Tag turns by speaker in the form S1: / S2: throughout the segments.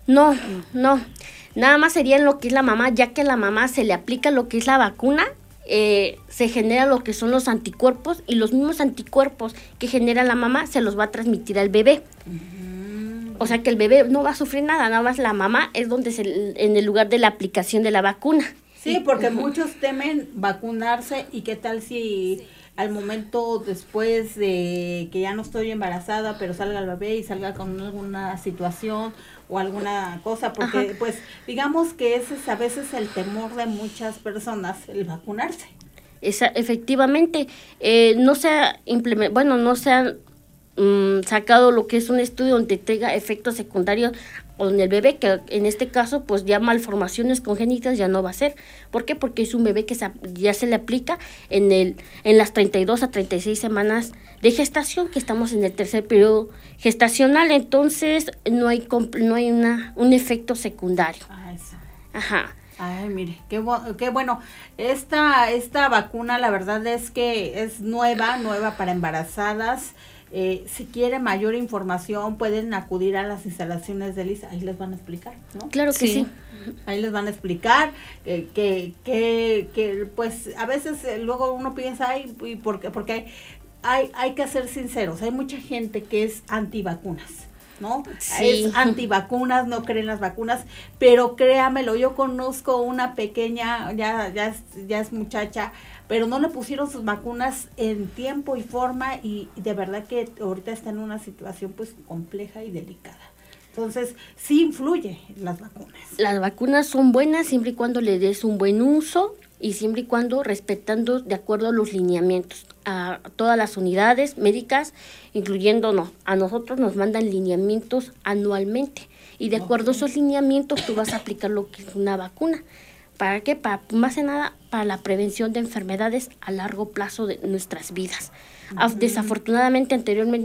S1: No, no. Nada más sería en lo que es la mamá, ya que a la mamá se le aplica lo que es la vacuna, se genera lo que son los anticuerpos y los mismos anticuerpos que genera la mamá se los va a transmitir al bebé. O sea que el bebé no va a sufrir nada más la mamá es donde en el lugar de la aplicación de la vacuna.
S2: Sí, porque muchos temen vacunarse y qué tal si al momento después de que ya no estoy embarazada, pero salga el bebé y salga con alguna situación o alguna cosa, porque pues digamos que ese es a veces el temor de muchas personas, el vacunarse.
S1: Efectivamente, no se ha sacado lo que es un estudio donde tenga efectos secundarios con el bebé, que en este caso pues ya malformaciones congénitas ya no va a ser. ¿Por qué? Porque es un bebé que ya se le aplica en las 32 a 36 semanas de gestación, que estamos en el tercer periodo gestacional, entonces no hay un efecto secundario.
S2: Eso.
S1: Ajá.
S2: Ay, mire, qué bueno. Esta vacuna la verdad es que es nueva para embarazadas. Si quieren mayor información pueden acudir a las instalaciones de LIS, ahí les van a explicar, ¿no?
S1: Claro que sí.
S2: Ahí les van a explicar que pues a veces luego uno piensa, ay, porque hay que ser sinceros, hay mucha gente que es antivacunas, ¿no?
S1: Sí.
S2: Es antivacunas, no creen las vacunas, pero créamelo, yo conozco una pequeña, ya es muchacha, pero no le pusieron sus vacunas en tiempo y forma y de verdad que ahorita está en una situación pues compleja y delicada. Entonces, sí influye las vacunas.
S1: Las vacunas son buenas siempre y cuando le des un buen uso y siempre y cuando respetando de acuerdo a los lineamientos. A todas las unidades médicas, incluyéndonos, a nosotros nos mandan lineamientos anualmente y de acuerdo a esos lineamientos tú vas a aplicar lo que es una vacuna. ¿Para qué? Más que nada para la prevención de enfermedades a largo plazo de nuestras vidas. Desafortunadamente, anteriormente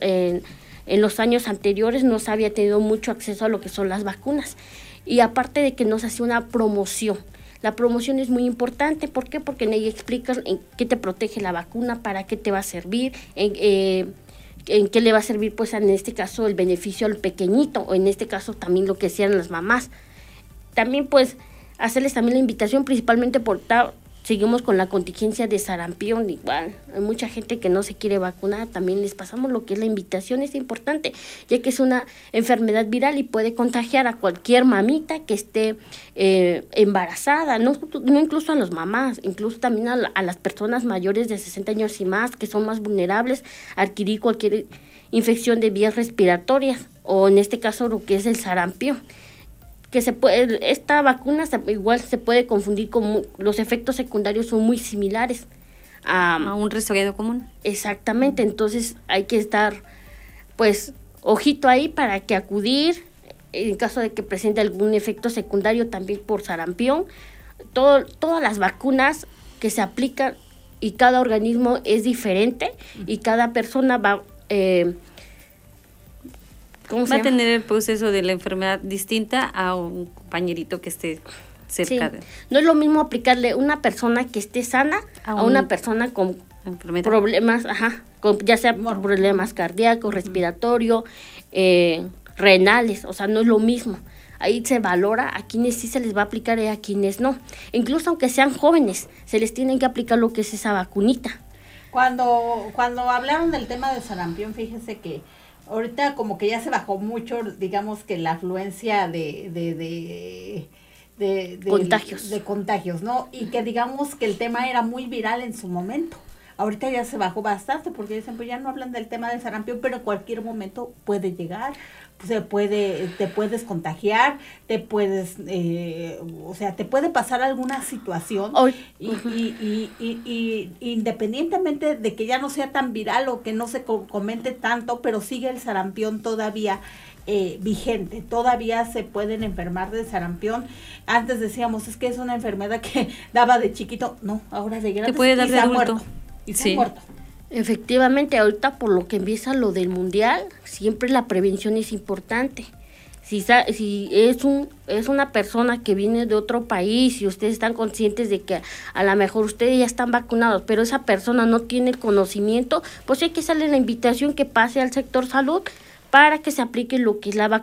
S1: en los años anteriores no se había tenido mucho acceso a lo que son las vacunas. Y aparte de que no se hacía una promoción. La promoción es muy importante. ¿Por qué? Porque en ella explicas en qué te protege la vacuna, para qué te va a servir, en qué le va a servir, pues en este caso, el beneficio al pequeñito, o en este caso también lo que hacían las mamás. También, pues, hacerles también la invitación, principalmente seguimos con la contingencia de sarampión, igual, hay mucha gente que no se quiere vacunar, también les pasamos lo que es la invitación, es importante, ya que es una enfermedad viral y puede contagiar a cualquier mamita que esté embarazada, no incluso a las mamás, incluso también a las personas mayores de 60 años y más, que son más vulnerables a adquirir cualquier infección de vías respiratorias, o en este caso lo que es el sarampión. Que esta vacuna igual se puede confundir con los efectos secundarios son muy similares
S3: a un resfriado común.
S1: Exactamente, entonces hay que estar pues ojito ahí para que acudir en caso de que presente algún efecto secundario también por sarampión. Todas las vacunas que se aplican y cada organismo es diferente y cada persona va
S3: va a tener el proceso de la enfermedad distinta a un compañerito que esté cerca de...
S1: No es lo mismo aplicarle una persona que esté sana a una persona con problemas, ya sea por problemas cardíacos, respiratorios, renales, o sea, no es lo mismo. Ahí se valora a quienes sí se les va a aplicar y a quienes no. Incluso aunque sean jóvenes, se les tienen que aplicar lo que es esa vacunita.
S2: Cuando hablaron del tema de sarampión, fíjese que ahorita como que ya se bajó mucho, digamos que la afluencia de contagios, ¿no? Y que digamos que el tema era muy viral en su momento. Ahorita ya se bajó bastante porque dicen, pues ya no hablan del tema del sarampión, pero en cualquier momento puede llegar, te puedes contagiar, te puedes, te puede pasar alguna situación y independientemente de que ya no sea tan viral o que no se comente tanto, pero sigue el sarampión todavía vigente, todavía se pueden enfermar de sarampión. Antes decíamos, es que es una enfermedad que daba de chiquito, no, ahora de grande
S3: te puede dar de adulto.
S2: Muerto. Y se ha muerto.
S1: Efectivamente, ahorita por lo que empieza lo del mundial, siempre la prevención es importante. Si es una persona que viene de otro país y ustedes están conscientes de que a lo mejor ustedes ya están vacunados, pero esa persona no tiene conocimiento, pues hay que hacerle la invitación que pase al sector salud para que se aplique lo que es la vacuna.